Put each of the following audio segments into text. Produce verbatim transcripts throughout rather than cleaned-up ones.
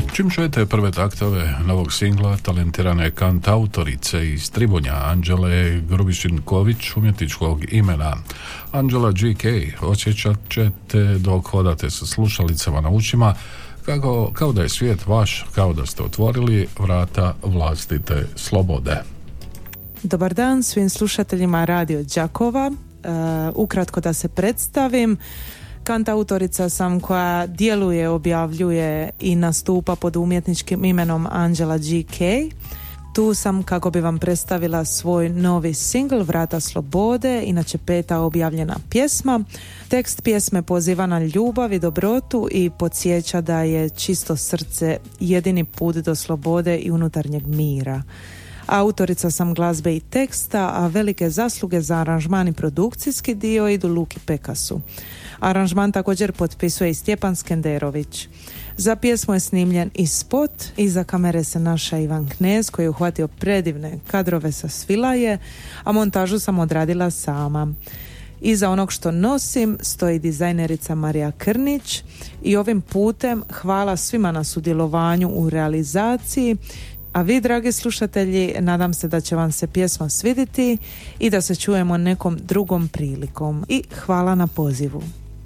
Čim čujete prve taktove novog singla talentirane kantautorice iz Tribunja Anđele Grubišinković, umjetničkog imena Angela G K, osjećat ćete dok hodate sa slušalicama na ušima kako, kao da je svijet vaš, kao da ste otvorili vrata vlastite slobode. Dobar dan svim slušateljima Radio Đakova. Uh, ukratko da se predstavim. Kantautorica sam koja djeluje, objavljuje i nastupa pod umjetničkim imenom Angela G K. Tu sam kako bi vam predstavila svoj novi singl Vrata slobode, inače peta objavljena pjesma. Tekst pjesme poziva na ljubav i dobrotu i podsjeća da je čisto srce jedini put do slobode i unutarnjeg mira. Autorica sam glazbe i teksta, a velike zasluge za aranžman i produkcijski dio idu Luki Pekasu. Aranžman također potpisuje i Stjepan Skenderović. Za pjesmu je snimljen i spot, iza kamere se naša Ivan Knez koji je uhvatio predivne kadrove sa Svilaje, a montažu sam odradila sama. Iza onog što nosim stoji dizajnerica Marija Krnić i ovim putem hvala svima na sudjelovanju u realizaciji. A vi, dragi slušatelji, nadam se da će vam se pjesma svidjeti i da se čujemo nekom drugom prilikom. I hvala na pozivu.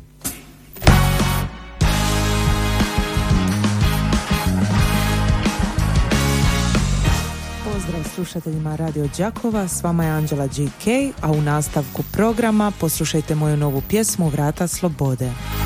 Pozdrav slušateljima Radio Đakova, s vama je Angela G K, a u nastavku programa poslušajte moju novu pjesmu Vrata slobode.